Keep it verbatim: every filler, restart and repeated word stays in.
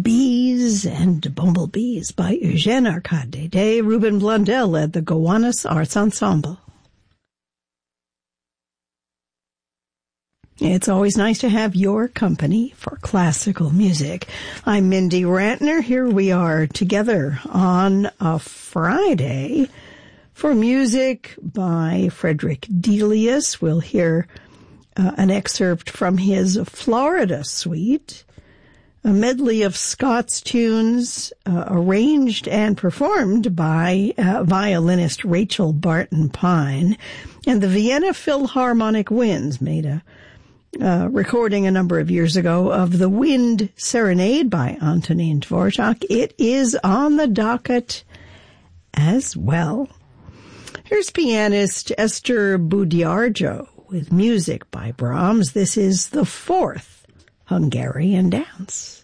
Bees and Bumblebees by Eugène Arcade. Ruben Blondel led the Gowanus Arts Ensemble. It's always nice to have your company for classical music. I'm Mindy Rantner. Here we are together on a Friday for music by Frederick Delius. We'll hear uh, an excerpt from his Florida Suite, a medley of Scots tunes uh, arranged and performed by uh, violinist Rachel Barton Pine. And the Vienna Philharmonic Winds made a Uh, recording a number of years ago of the Wind Serenade by Antonin Dvorak. It is on the docket as well. Here's pianist Esther Budiarjo with music by Brahms. This is the fourth Hungarian dance.